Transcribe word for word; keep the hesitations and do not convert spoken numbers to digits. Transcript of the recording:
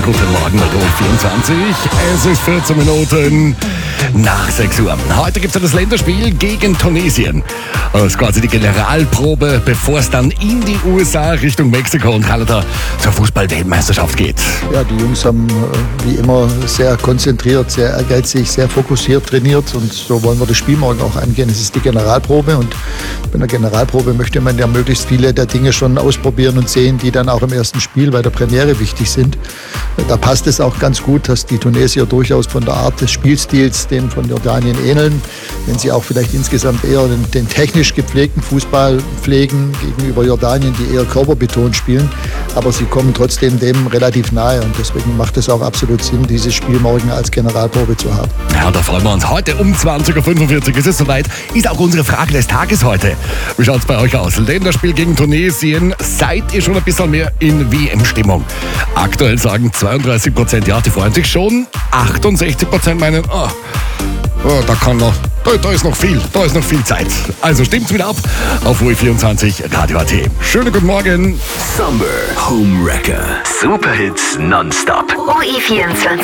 guten Morgen, der Gold vierundzwanzig. Es ist vierzehn Minuten nach sechs Uhr. Heute gibt es ja das Länderspiel gegen Tunesien. Das ist quasi die Generalprobe, bevor es dann in die U S A Richtung Mexiko und Kanada zur Fußball-Weltmeisterschaft geht. Ja, die Jungs haben äh, wie immer sehr konzentriert, sehr ehrgeizig, sehr fokussiert trainiert und so wollen wir das Spiel morgen auch angehen. Es ist die Generalprobe und bei einer Generalprobe möchte man ja möglichst viele der Dinge schon ausprobieren und sehen, die dann auch im ersten Spiel bei der Premiere wichtig sind. Da passt es auch ganz gut, dass die Tunesier durchaus von der Art des Spielstils dem von Jordanien ähneln, wenn sie auch vielleicht insgesamt eher den, den technisch gepflegten Fußball pflegen gegenüber Jordanien, die eher körperbetont spielen. Aber sie kommen trotzdem dem relativ nahe und deswegen macht es auch absolut Sinn, dieses Spiel morgen als Generalprobe zu haben. Ja, da freuen wir uns. Heute um zwanzig Uhr fünfundvierzig ist es soweit. Ist auch unsere Frage des Tages heute. Wie schaut es bei euch aus? Länderspiel gegen Tunesien. Seid ihr schon ein bisschen mehr in W M-Stimmung? Aktuell sagen zweiunddreißig Prozent ja, die freuen sich schon. achtundsechzig Prozent meinen, oh, oh, da kann noch, da, da ist noch viel, da ist noch viel Zeit. Also stimmt's wieder ab auf O E vierundzwanzig Radio A T. Schönen guten Morgen. Summer Home Wrecker. Superhits nonstop. O E vierundzwanzig.